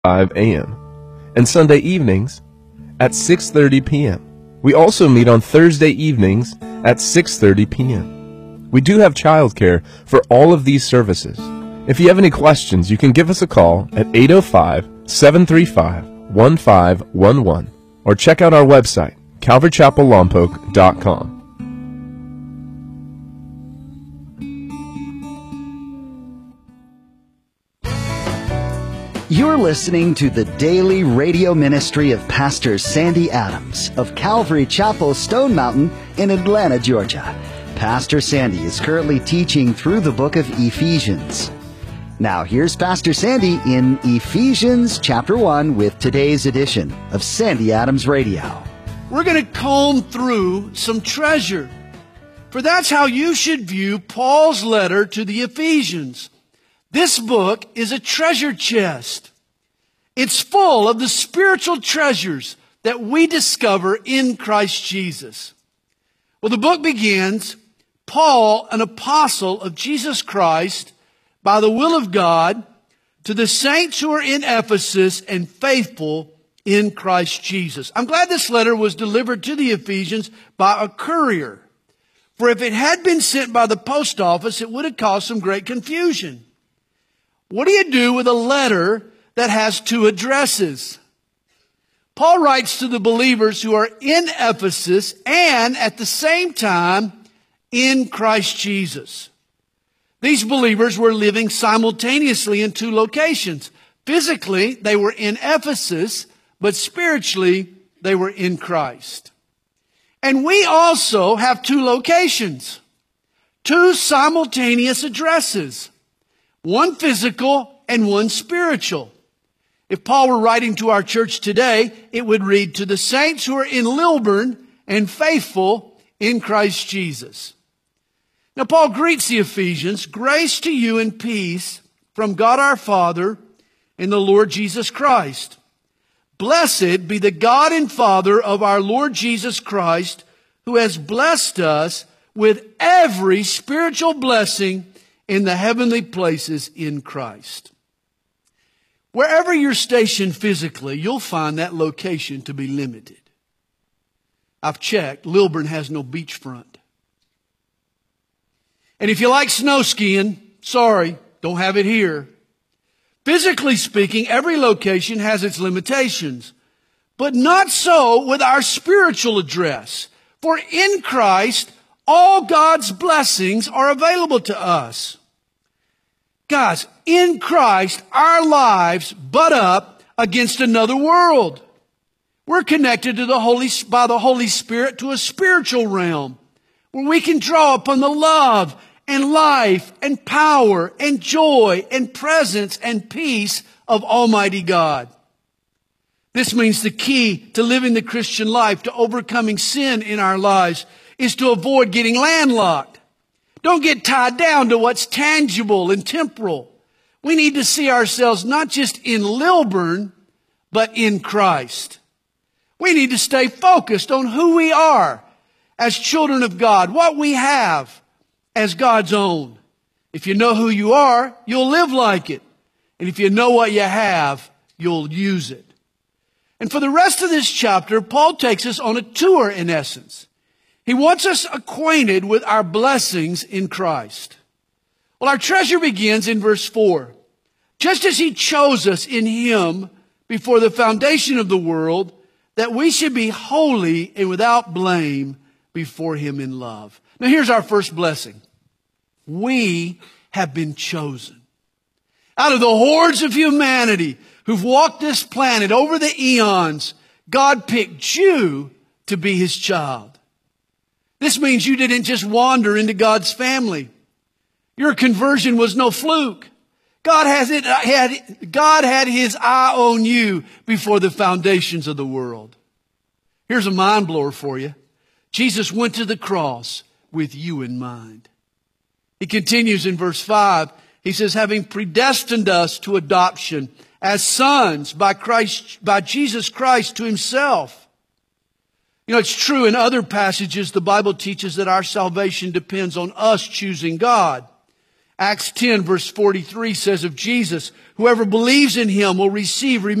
5 a.m. and Sunday evenings at 6:30 p.m. We also meet on Thursday evenings at 6:30 p.m. We do have childcare for all of these services. If you have any questions, you can give us a call at 805-735-1511 or check out our website, calvarychapellompoc.com. You're listening to the daily radio ministry of Pastor Sandy Adams of Calvary Chapel, Stone Mountain in Atlanta, Georgia. Pastor Sandy is currently teaching through the book of Ephesians. Now here's Pastor Sandy in Ephesians chapter 1 with today's edition of Sandy Adams Radio. We're going to comb through some treasure, for that's how you should view Paul's letter to the Ephesians. This book is a treasure chest. It's full of the spiritual treasures that we discover in Christ Jesus. Well, the book begins, Paul, an apostle of Jesus Christ, by the will of God, to the saints who are in Ephesus and faithful in Christ Jesus. I'm glad this letter was delivered to the Ephesians by a courier. For if it had been sent by the post office, it would have caused some great confusion. What do you do with a letter that has two addresses? Paul writes to the believers who are in Ephesus and at the same time in Christ Jesus. These believers were living simultaneously in two locations. Physically, they were in Ephesus, but spiritually, they were in Christ. And we also have two locations, two simultaneous addresses. One physical and one spiritual. If Paul were writing to our church today, it would read, to the saints who are in Lilburn and faithful in Christ Jesus. Now Paul greets the Ephesians, grace to you and peace from God our Father and the Lord Jesus Christ. Blessed be the God and Father of our Lord Jesus Christ, who has blessed us with every spiritual blessing in the heavenly places in Christ. Wherever you're stationed physically, you'll find that location to be limited. I've checked, Lilburn has no beachfront. And if you like snow skiing, sorry, don't have it here. Physically speaking, every location has its limitations, but not so with our spiritual address. For in Christ, all God's blessings are available to us. Guys, in Christ, our lives butt up against another world. We're connected to by the Holy Spirit to a spiritual realm where we can draw upon the love and life and power and joy and presence and peace of Almighty God. This means the key to living the Christian life, to overcoming sin in our lives, is to avoid getting landlocked. Don't get tied down to what's tangible and temporal. We need to see ourselves not just in Lilburn, but in Christ. We need to stay focused on who we are as children of God, what we have as God's own. If you know who you are, you'll live like it. And if you know what you have, you'll use it. And for the rest of this chapter, Paul takes us on a tour in essence. He wants us acquainted with our blessings in Christ. Well, our treasure begins in verse 4. Just as He chose us in Him before the foundation of the world, that we should be holy and without blame before Him in love. Now here's our first blessing. We have been chosen. Out of the hordes of humanity who've walked this planet over the eons, God picked you to be His child. This means you didn't just wander into God's family. Your conversion was no fluke. God had His eye on you before the foundations of the world. Here's a mind blower for you. Jesus went to the cross with you in mind. He continues in verse 5. He says, having predestined us to adoption as sons by Jesus Christ to Himself. You know, it's true in other passages, the Bible teaches that our salvation depends on us choosing God. Acts 10 verse 43 says of Jesus, whoever believes in him will receive